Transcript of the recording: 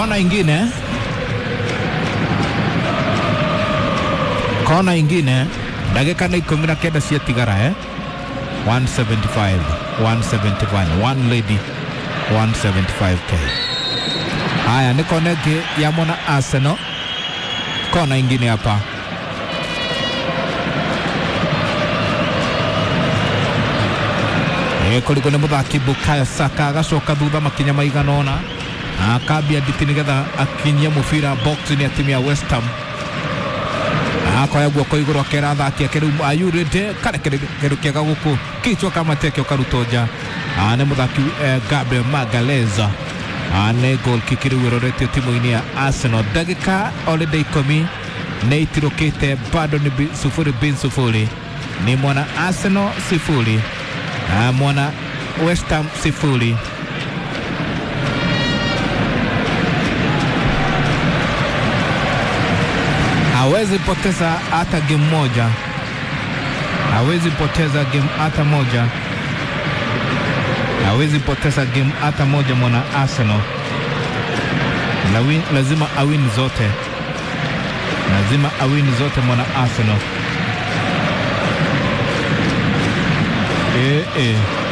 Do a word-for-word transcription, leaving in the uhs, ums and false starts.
Kona ingine. Kona ingine. Dakika na kumi na kenda cia tigara eh. one seventy-five, one seventy-one, one lady, one seventy-five K. Haya ni kona ya mwana Arsenal. Kona ingine hapa. Eko liko ni muthaki Bukayo Saka agacoka thutha makinya maiganona. Akambia nditi nigetha akinyia mubira box ni timu ya West Ham. Akoya guoko iguru akera athaki akeru ayurite kare keru kiega guku kichwa kama teke ukarutoja. Ane muthaki eh, Gabriel Magalhaes. Ane goal kikiru wirorete timu ya Arsenal. Dakika already ikumi na itirokete bado ni sufuri bin sufuri. Ni mwana Arsenal sifuri. Na mwana West Ham sifuri. Hawezi poteza hata game moja. Hawezi poteza game hata moja. Hawezi poteza game hata moja mwana Arsenal. Lawin, lazima awin zote. Lazima awin zote mwana Arsenal. Eh eh